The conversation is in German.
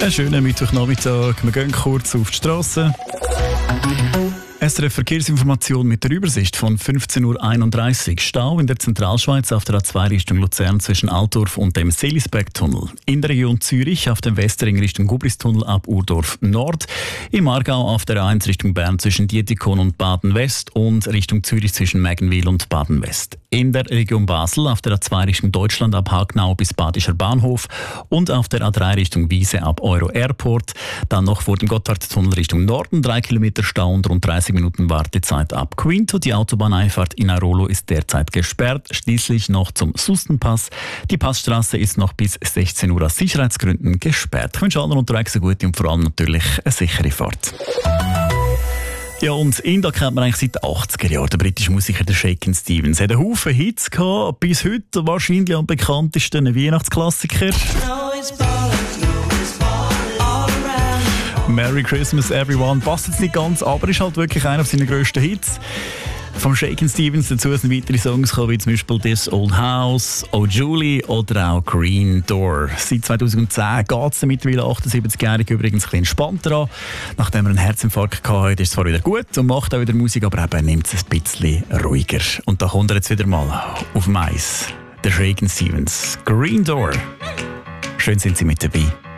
Einen schönen Mittwochnachmittag. Wir gehen kurz auf die Straße. SRF Verkehrsinformation mit der Übersicht von 15.31 Uhr. Stau in der Zentralschweiz auf der A2 Richtung Luzern zwischen Altdorf und dem Seelisbergtunnel. In der Region Zürich auf dem Westring Richtung Gubristunnel ab Urdorf Nord. Im Aargau auf der A1 Richtung Bern zwischen Dietikon und Baden-West und Richtung Zürich zwischen Mägenwil und Baden-West. In der Region Basel auf der A2 Richtung Deutschland ab Hagnau bis Badischer Bahnhof und auf der A3 Richtung Wiese ab Euro Airport. Dann noch vor dem Gotthardtunnel Richtung Norden 3 Kilometer Stau und rund 30 Minuten Wartezeit ab Quinto. Die Autobahneinfahrt in Airolo ist derzeit gesperrt. Schließlich noch zum Sustenpass. Die Passstraße ist noch bis 16 Uhr aus Sicherheitsgründen gesperrt. Ich wünsche allen unterwegs eine gute und vor allem natürlich eine sichere Fahrt. Ja, und ihn da kennt man eigentlich seit den 80er Jahren. Der britische Musiker der Shakin' Stevens hat einen Haufen Hits gehabt. Bis heute wahrscheinlich am bekanntesten ein Weihnachtsklassiker. Merry Christmas Everyone. Passt jetzt nicht ganz, aber ist halt wirklich einer seiner grössten Hits. Vom Shakin' Stevens dazu sind weitere Songs gekommen, wie zum Beispiel This Old House, Oh Julie oder auch Green Door. Seit 2010 geht es mittlerweile 78-jährig übrigens ein bisschen entspannter an. Nachdem er einen Herzinfarkt hatte, ist es zwar wieder gut und macht auch wieder Musik, aber eben nimmt es ein bisschen ruhiger. Und da kommt er jetzt wieder mal auf dem Eis. Der Shakin' Stevens, Green Door. Schön sind Sie mit dabei.